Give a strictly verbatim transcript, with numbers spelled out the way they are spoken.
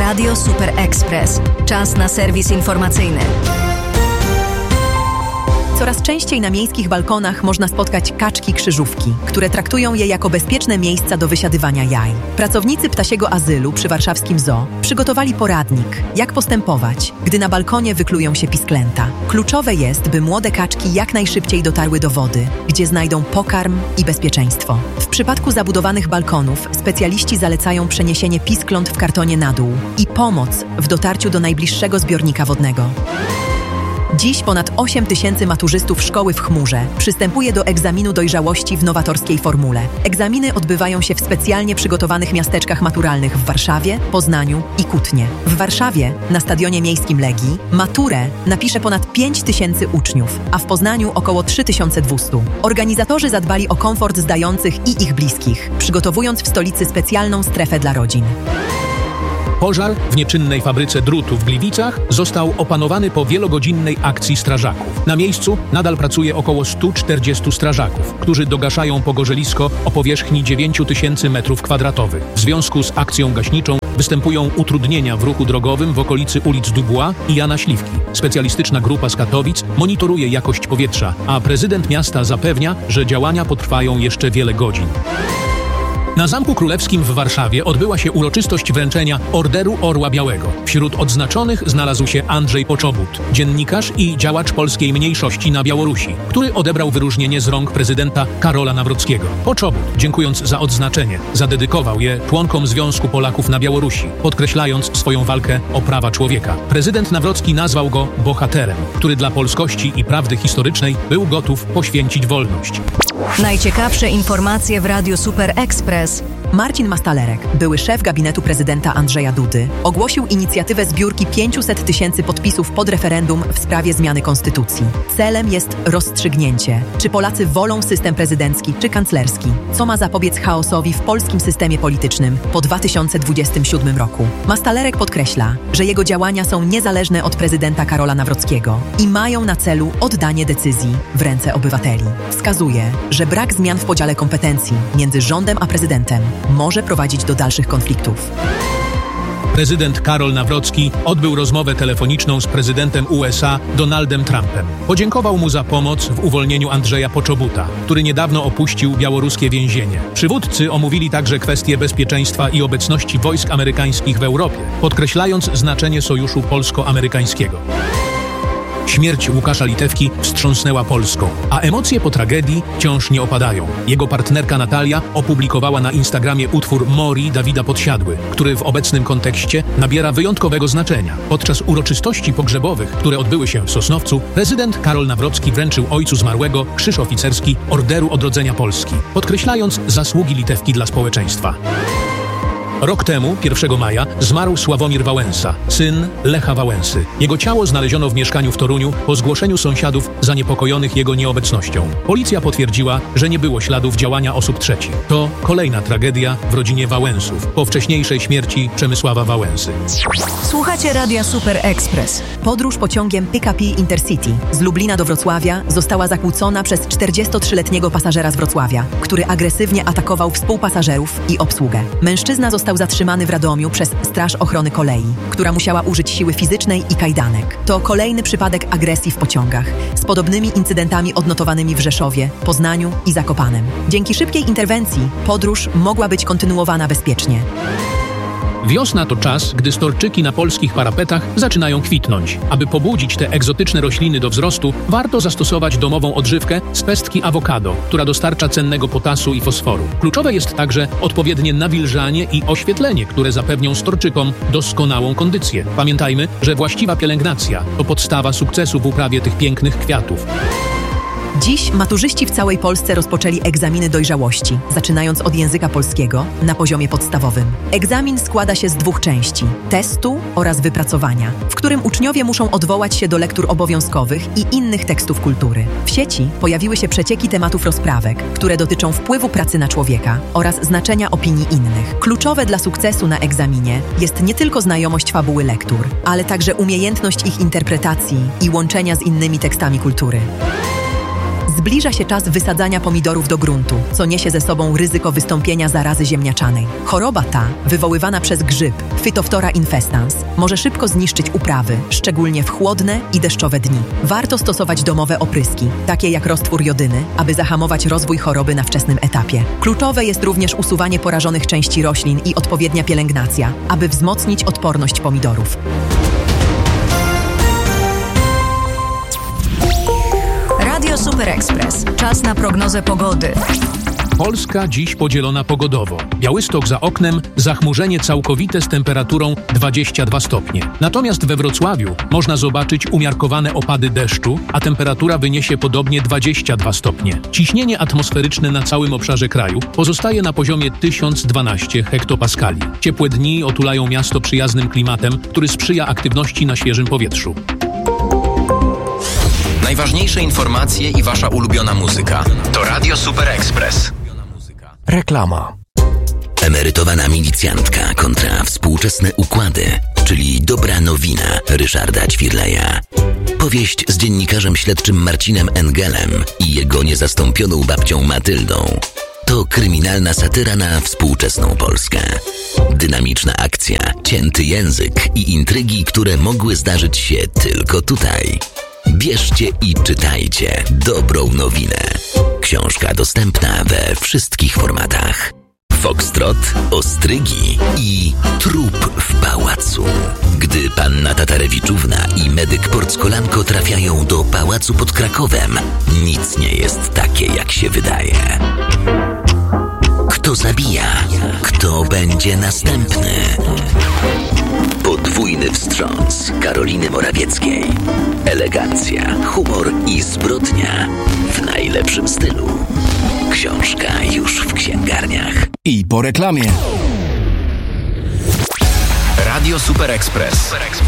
Radio Super Express. Czas na serwis informacyjny. Coraz częściej na miejskich balkonach można spotkać kaczki krzyżówki, które traktują je jako bezpieczne miejsca do wysiadywania jaj. Pracownicy ptasiego azylu przy warszawskim zoo przygotowali poradnik, jak postępować, gdy na balkonie wyklują się pisklęta. Kluczowe jest, by młode kaczki jak najszybciej dotarły do wody, gdzie znajdą pokarm i bezpieczeństwo. W przypadku zabudowanych balkonów specjaliści zalecają przeniesienie piskląt w kartonie na dół i pomoc w dotarciu do najbliższego zbiornika wodnego. Dziś ponad osiem tysięcy maturzystów szkoły w Chmurze przystępuje do egzaminu dojrzałości w nowatorskiej formule. Egzaminy odbywają się w specjalnie przygotowanych miasteczkach maturalnych w Warszawie, Poznaniu i Kutnie. W Warszawie, na stadionie miejskim Legii, maturę napisze ponad pięć tysięcy uczniów, a w Poznaniu około trzy tysiące dwieście. Organizatorzy zadbali o komfort zdających i ich bliskich, przygotowując w stolicy specjalną strefę dla rodzin. Pożar w nieczynnej fabryce drutu w Gliwicach został opanowany po wielogodzinnej akcji strażaków. Na miejscu nadal pracuje około stu czterdziestu strażaków, którzy dogaszają pogorzelisko o powierzchni dziewięć tysięcy metrów kwadratowych. W związku z akcją gaśniczą występują utrudnienia w ruchu drogowym w okolicy ulic Dubois i Jana Śliwki. Specjalistyczna grupa z Katowic monitoruje jakość powietrza, a prezydent miasta zapewnia, że działania potrwają jeszcze wiele godzin. Na Zamku Królewskim w Warszawie odbyła się uroczystość wręczenia Orderu Orła Białego. Wśród odznaczonych znalazł się Andrzej Poczobut, dziennikarz i działacz polskiej mniejszości na Białorusi, który odebrał wyróżnienie z rąk prezydenta Karola Nawrockiego. Poczobut, dziękując za odznaczenie, zadedykował je członkom Związku Polaków na Białorusi, podkreślając swoją walkę o prawa człowieka. Prezydent Nawrocki nazwał go bohaterem, który dla polskości i prawdy historycznej był gotów poświęcić wolność. Najciekawsze informacje w Radiu Super Express. Marcin Mastalerek, były szef gabinetu prezydenta Andrzeja Dudy, ogłosił inicjatywę zbiórki pięciuset tysięcy podpisów pod referendum w sprawie zmiany konstytucji. Celem jest rozstrzygnięcie, czy Polacy wolą system prezydencki czy kanclerski, co ma zapobiec chaosowi w polskim systemie politycznym po dwa tysiące dwudziestym siódmym roku. Mastalerek podkreśla, że jego działania są niezależne od prezydenta Karola Nawrockiego i mają na celu oddanie decyzji w ręce obywateli. Wskazuje, że brak zmian w podziale kompetencji między rządem a prezydentem może prowadzić do dalszych konfliktów. Prezydent Karol Nawrocki odbył rozmowę telefoniczną z prezydentem U S A Donaldem Trumpem. Podziękował mu za pomoc w uwolnieniu Andrzeja Poczobuta, który niedawno opuścił białoruskie więzienie. Przywódcy omówili także kwestie bezpieczeństwa i obecności wojsk amerykańskich w Europie, podkreślając znaczenie sojuszu polsko-amerykańskiego. Śmierć Łukasza Litewki wstrząsnęła Polską, a emocje po tragedii wciąż nie opadają. Jego partnerka Natalia opublikowała na Instagramie utwór Mori Dawida Podsiadły, który w obecnym kontekście nabiera wyjątkowego znaczenia. Podczas uroczystości pogrzebowych, które odbyły się w Sosnowcu, prezydent Karol Nawrocki wręczył ojcu zmarłego krzyż oficerski Orderu Odrodzenia Polski, podkreślając zasługi Litewki dla społeczeństwa. Rok temu, pierwszego maja, zmarł Sławomir Wałęsa, syn Lecha Wałęsy. Jego ciało znaleziono w mieszkaniu w Toruniu po zgłoszeniu sąsiadów zaniepokojonych jego nieobecnością. Policja potwierdziła, że nie było śladów działania osób trzecich. To kolejna tragedia w rodzinie Wałęsów, po wcześniejszej śmierci Przemysława Wałęsy. Słuchacie Radia Super Express. Podróż pociągiem P K P Intercity z Lublina do Wrocławia została zakłócona przez czterdziestotrzyletniego pasażera z Wrocławia, który agresywnie atakował współpasażerów i obsługę. Mężczyzna został zatrzymany w Radomiu przez Straż Ochrony Kolei, która musiała użyć siły fizycznej i kajdanek. To kolejny przypadek agresji w pociągach, z podobnymi incydentami odnotowanymi w Rzeszowie, Poznaniu i Zakopanem. Dzięki szybkiej interwencji podróż mogła być kontynuowana bezpiecznie. Wiosna to czas, gdy storczyki na polskich parapetach zaczynają kwitnąć. Aby pobudzić te egzotyczne rośliny do wzrostu, warto zastosować domową odżywkę z pestki awokado, która dostarcza cennego potasu i fosforu. Kluczowe jest także odpowiednie nawilżanie i oświetlenie, które zapewnią storczykom doskonałą kondycję. Pamiętajmy, że właściwa pielęgnacja to podstawa sukcesu w uprawie tych pięknych kwiatów. Dziś maturzyści w całej Polsce rozpoczęli egzaminy dojrzałości, zaczynając od języka polskiego na poziomie podstawowym. Egzamin składa się z dwóch części – testu oraz wypracowania, w którym uczniowie muszą odwołać się do lektur obowiązkowych i innych tekstów kultury. W sieci pojawiły się przecieki tematów rozprawek, które dotyczą wpływu pracy na człowieka oraz znaczenia opinii innych. Kluczowe dla sukcesu na egzaminie jest nie tylko znajomość fabuły lektur, ale także umiejętność ich interpretacji i łączenia z innymi tekstami kultury. Zbliża się czas wysadzania pomidorów do gruntu, co niesie ze sobą ryzyko wystąpienia zarazy ziemniaczanej. Choroba ta, wywoływana przez grzyb Phytophthora infestans, może szybko zniszczyć uprawy, szczególnie w chłodne i deszczowe dni. Warto stosować domowe opryski, takie jak roztwór jodyny, aby zahamować rozwój choroby na wczesnym etapie. Kluczowe jest również usuwanie porażonych części roślin i odpowiednia pielęgnacja, aby wzmocnić odporność pomidorów. Radio Super Express. Czas na prognozę pogody. Polska dziś podzielona pogodowo. Białystok za oknem, zachmurzenie całkowite z temperaturą dwadzieścia dwa stopnie. Natomiast we Wrocławiu można zobaczyć umiarkowane opady deszczu, a temperatura wyniesie podobnie dwadzieścia dwa stopnie. Ciśnienie atmosferyczne na całym obszarze kraju pozostaje na poziomie tysiąc dwanaście hektopaskali. Ciepłe dni otulają miasto przyjaznym klimatem, który sprzyja aktywności na świeżym powietrzu. Najważniejsze informacje i wasza ulubiona muzyka. To Radio Super Express. Reklama. Emerytowana milicjantka kontra współczesne układy, czyli dobra nowina Ryszarda Ćwirleja. Powieść z dziennikarzem śledczym Marcinem Engelem i jego niezastąpioną babcią Matyldą. To kryminalna satyra na współczesną Polskę. Dynamiczna akcja, cięty język i intrygi, które mogły zdarzyć się tylko tutaj. Bierzcie i czytajcie dobrą nowinę. Książka dostępna we wszystkich formatach. Foxtrot, ostrygi i trup w pałacu. Gdy panna Tatarewiczówna i medyk Porckolanko trafiają do pałacu pod Krakowem, nic nie jest takie, jak się wydaje. Kto zabija? Kto będzie następny? Podwójny wstrząs Karoliny Morawieckiej. Elegancja, humor i zbrodnia w najlepszym stylu. Książka już w księgarniach. I po reklamie. Radio Super Express.